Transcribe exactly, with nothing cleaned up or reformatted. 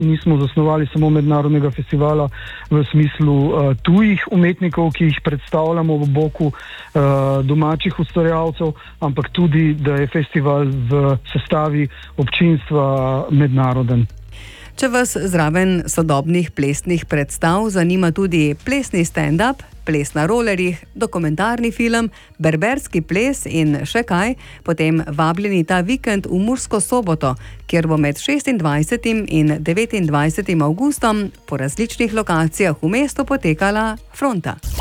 nismo zasnovali samo mednarodnega festivala v smislu uh, tujih umetnikov, ki jih predstavljamo v boku uh, domačih ustvarjalcev, ampak tudi, da je festival v sestavi občinstva mednaroden. Če vas zraven sodobnih plesnih predstav zanima tudi plesni stand-up, ples na rolerjih, dokumentarni film, berberski ples in še kaj, potem vabljeni ta vikend v Mursko Soboto, kjer bo med šestindvajsetim in devetindvajsetim avgustom po različnih lokacijah v mestu potekala Fronta.